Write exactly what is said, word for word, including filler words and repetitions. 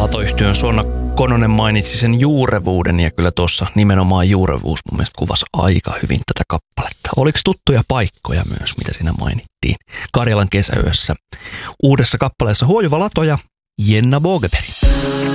Latoyhtyön Suonna Kononen mainitsi sen juurevuuden ja kyllä tuossa nimenomaan juurevuus mun mielestä kuvasi aika hyvin tätä kappaletta. Oliko tuttuja paikkoja myös, mitä siinä mainittiin? Karjalan kesäyössä. Uudessa kappaleessa Huojuva Lato ja Jenna Bogeberg.